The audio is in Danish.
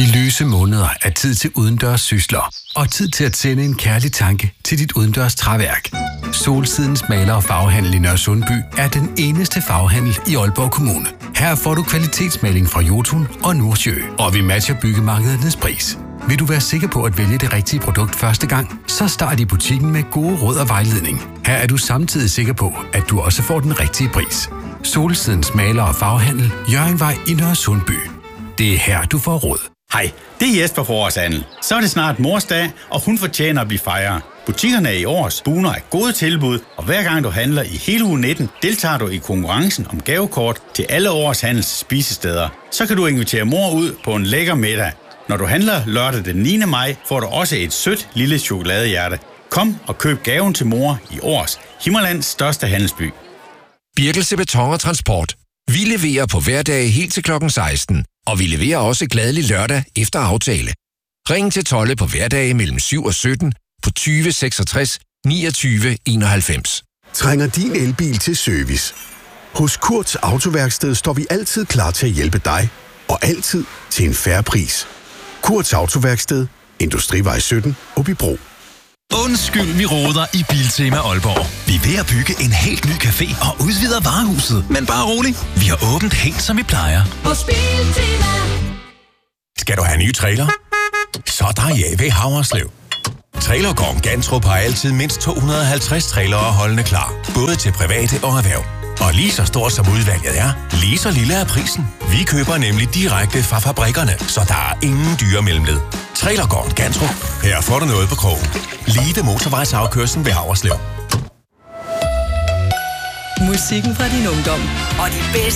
De lyse måneder er tid til udendørs sysler og tid til at sende en kærlig tanke til dit udendørs træværk. Solsidens maler- og farvehandel i Nørresundby er den eneste farvehandel i Aalborg Kommune. Her får du kvalitetsmaling fra Jotun og Nordsjø, og vi matcher byggemarkedernes pris. Vil du være sikker på at vælge det rigtige produkt første gang, så start i butikken med gode råd og vejledning. Her er du samtidig sikker på, at du også får den rigtige pris. Solsidens maler- og farvehandel, Hjørringvej i Nørresundby. Det er her, du får råd. Hej, det er Jesper fra Årshandel. Så er det snart morsdag, og hun fortjener at blive fejret. Butikkerne i Års buner af gode tilbud, og hver gang du handler i hele uge 19, deltager du i konkurrencen om gavekort til alle Årshandels spisesteder. Så kan du invitere mor ud på en lækker middag. Når du handler lørdag den 9. maj, får du også et sødt lille chokoladehjerte. Kom og køb gaven til mor i Års, Himmerlands største handelsby. Birkelse Beton og Transport. Vi leverer på hverdage helt til klokken 16, og vi leverer også glædelig lørdag efter aftale. Ring til Tolle på hverdage mellem 7 og 17 på 20 66 29 91. Trænger din elbil til service? Hos Kurts Autoværksted står vi altid klar til at hjælpe dig, og altid til en fair pris. Kurts Autoværksted, Industrivej 17, Aabybro. Undskyld, vi roder i Biltema Aalborg. Vi er ved at bygge en helt ny café og udvider varehuset. Men bare rolig, vi har åbent helt som vi plejer. Hos Biltema. Skal du have en ny trailer? Så er der ja ved Haverslev. Trailergården Gantrup har altid mindst 250 trailere holdende klar. Både til private og erhverv. Og lige så stort som udvalget er, lige så lille er prisen. Vi køber nemlig direkte fra fabrikkerne, så der er ingen dyre mellemled. Trailergården Gantrup. Her får du noget på krogen. Lige ved motorvejsafkørslen ved Haverslev. Musikken fra din ungdom og de bedste